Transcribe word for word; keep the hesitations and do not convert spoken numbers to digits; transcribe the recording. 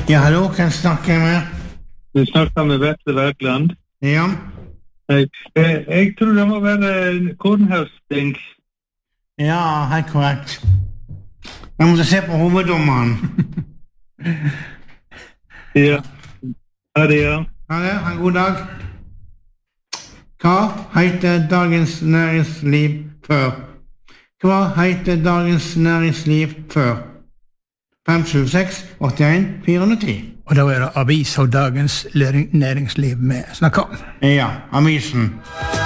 Ja, hallo, kan jeg snakke med? Du snakker med Vetle Werkland. Ja. Jeg, jeg, jeg tror det må være kornhøsting. Ja, helt korrekt. Jeg måtte se på hoveddommeren. Ja. Ha det, ja. Ha det, ha en god dag. Hva heter Dagens Næringsliv før? Hva heter Dagens Næringsliv før? fem sju seks åtte en fire nul ti. Og da er det avis og Dagens Næringsliv med snakker om. Ja, avisen.